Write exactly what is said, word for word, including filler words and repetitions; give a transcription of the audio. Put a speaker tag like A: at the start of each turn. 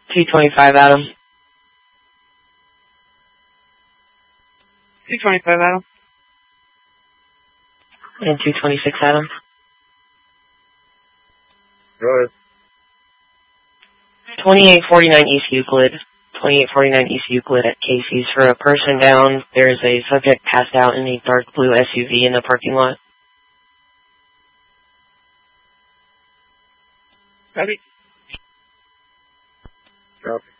A: two twenty-five, Adam.
B: two twenty-five, Adam.
A: And two twenty-six, Adam.
C: Go ahead.
A: twenty-eight forty-nine East Euclid. twenty-eight forty-nine East Euclid at Casey's. For a person down, there is a subject passed out in a dark blue S U V in the parking lot.
B: Copy.
C: Copy.